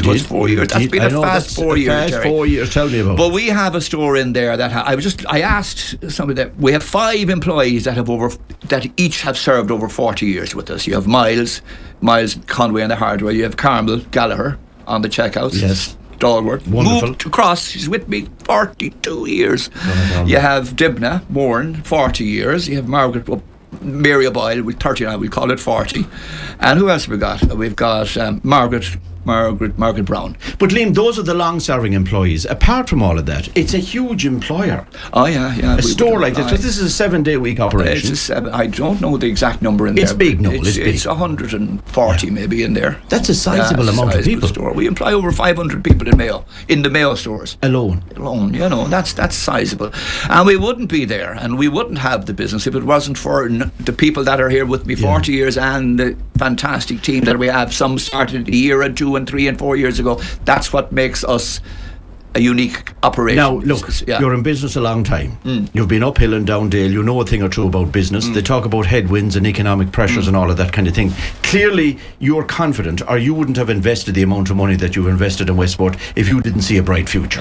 was 4 years. That's been a fast 4 years. Fast 4 years. Tell me about it. But we have a store in there that I asked somebody that we have 5 employees that each have served over 40 years with us. You have Miles Conway on the hardware. You have Carmel Gallagher on the checkouts. Yes. Stalwart. Wonderful. Moved across. She's with me 42 years. You have Dibna Moran, 40 years. You have Mary O'Boyle with 39. We'll call it 40. And who else have we got? We've got Margaret Brown. But Liam, those are the long-serving employees. Apart from all of that, it's a huge employer. Oh yeah. A store like this, because this is a 7-day-week operation. It's a 7. I don't know the exact number in there. It's big, no. It's big. It's 140 maybe in there. That's a sizable amount of people. Store. We employ over 500 people in Mayo, in the Mayo stores. Alone, that's sizable. And we wouldn't be there, and we wouldn't have the business if it wasn't for the people that are here with me 40 years and the fantastic team that we have. Some started a year and 2 and 3 and 4 years ago. That's what makes us a unique operation. Now, look, you're in business a long time. You've been uphill and down dale. You know a thing or two about business. They talk about headwinds and economic pressures and all of that kind of thing. Clearly, you're confident, or you wouldn't have invested the amount of money that you've invested in Westport if you didn't see a bright future.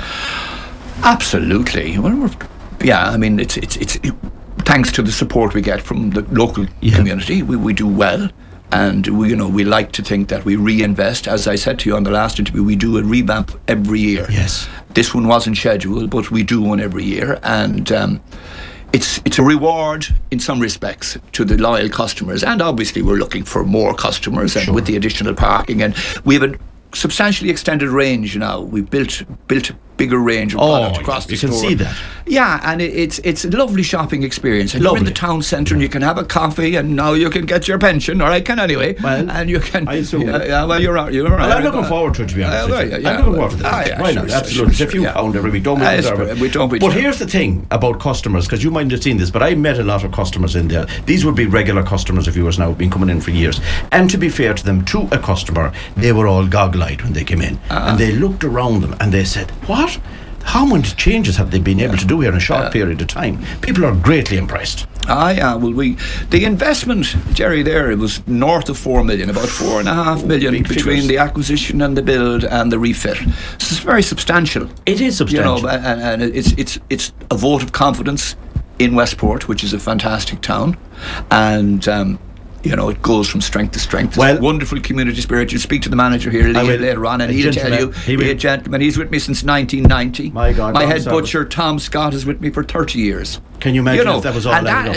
Absolutely. Well, I mean, it's thanks to the support we get from the local community, we do well. And we like to think that we reinvest. As I said to you on the last interview, we do a revamp every year. Yes. This one wasn't scheduled, but we do one every year, and it's a reward in some respects to the loyal customers. And obviously, we're looking for more customers, and with the additional parking, and we have a substantially extended range now. We've built a bigger range of product across the store. You can see that. Yeah, and it's a lovely shopping experience. And you're in the town centre, and you can have a coffee, and now you can get your pension, or I can anyway. Well, and you can. I assume. Well, you're right. Well, I'm looking forward to it, to be honest. I'm looking forward to that. Why not? Absolutely. It's a few pound every week. Don't we deserve it. But here's the thing about customers, because you might have seen this, but I met a lot of customers in there. These would be regular customers of yours now, who've been coming in for years. And to be fair to them, to a customer, they were all goggle-eyed when they came in. And they looked around them and they said, what? How many changes have they been able to do here in a short period of time? People are greatly impressed. Well, the investment, Jerry, there, it was north of 4 million, about 4.5 million between the acquisition and the build and the refit. So it's very substantial. It is substantial. And it's a vote of confidence in Westport, which is a fantastic town. And it goes from strength to strength. Well, wonderful community spirit. You speak to the manager here later on, and he'll tell you. He's a gentleman. He's with me since 1990. My God, my head butcher Tom Scott is with me for 30 years. Can you imagine if that was all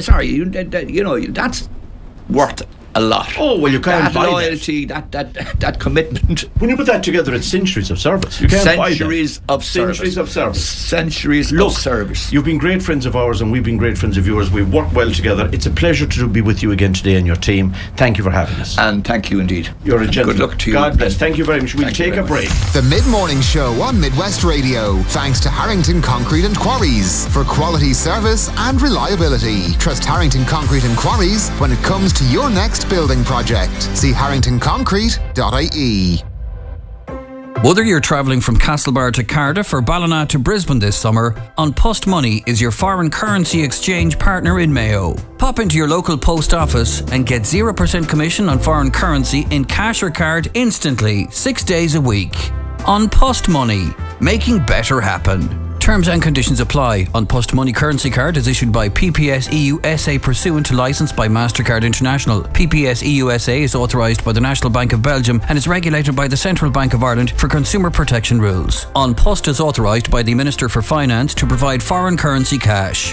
and that's worth a lot. Oh, well, you can't buy loyalty, that commitment. When you put that together, it's centuries of service. You can't centuries buy of service. Centuries of service. Centuries of service. You've been great friends of ours, and we've been great friends of yours. We've worked well together. It's a pleasure to be with you again today and your team. Thank you for having us. And thank you indeed. You're a gentleman. Good luck to you. God bless. Thank you very much. We'll take a break. The Mid-Morning Show on Midwest Radio. Thanks to Harrington Concrete and Quarries for quality service and reliability. Trust Harrington Concrete and Quarries when it comes to your next building project. See harringtonconcrete.ie. Whether you're travelling from Castlebar to Cardiff or Ballina to Brisbane this summer, An Post Money is your foreign currency exchange partner in Mayo. Pop into your local post office and get 0% commission on foreign currency in cash or card instantly, 6 days a week. An Post Money, making better happen. Terms and conditions apply. An Post Money currency card is issued by PPS EU SA pursuant to licence by MasterCard International. PPS EU SA is authorised by the National Bank of Belgium and is regulated by the Central Bank of Ireland for consumer protection rules. An Post is authorised by the Minister for Finance to provide foreign currency cash.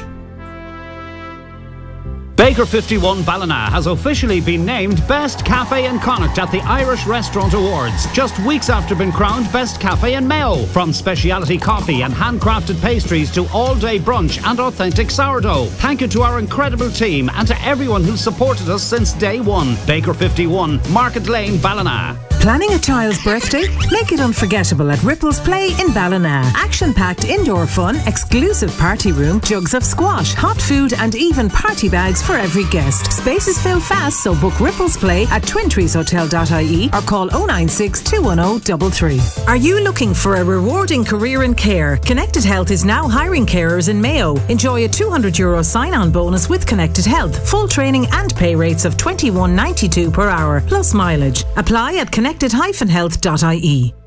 Baker 51 Ballina has officially been named Best Cafe in Connacht at the Irish Restaurant Awards, just weeks after being crowned Best Cafe in Mayo. From speciality coffee and handcrafted pastries to all-day brunch and authentic sourdough. Thank you to our incredible team and to everyone who's supported us since day one. Baker 51, Market Lane, Ballina. Planning a child's birthday? Make it unforgettable at Ripples Play in Ballina. Action-packed indoor fun, exclusive party room, jugs of squash, hot food and even party bags for every guest. Spaces fill fast, so book Ripples Play at twintreeshotel.ie or call 096 210 33. Are you looking for a rewarding career in care? Connected Health is now hiring carers in Mayo. Enjoy a €200 sign-on bonus with Connected Health. Full training and pay rates of $21.92 per hour, plus mileage. Apply at connected-health.ie.